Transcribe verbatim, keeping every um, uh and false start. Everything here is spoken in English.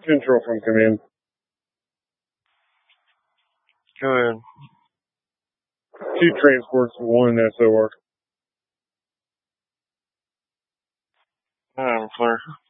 Control from command. Go ahead. Two transports, one S O R. I'm clear.